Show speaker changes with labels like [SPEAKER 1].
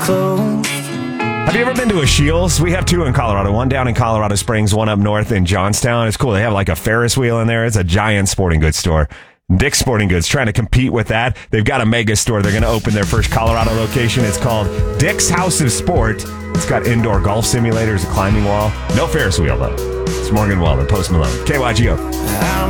[SPEAKER 1] close.
[SPEAKER 2] Have you ever been to a Scheels? We have two in Colorado. One down in Colorado Springs, one up north in Johnstown. It's cool. They have like a Ferris wheel in there. It's a giant sporting goods store. Dick's Sporting Goods trying to compete with that. They've got a mega store. They're going to open their first Colorado location. It's called Dick's House of Sport. It's got indoor golf simulators, a climbing wall. No Ferris wheel, though. It's Morgan Wallen, Post Malone. KYGO.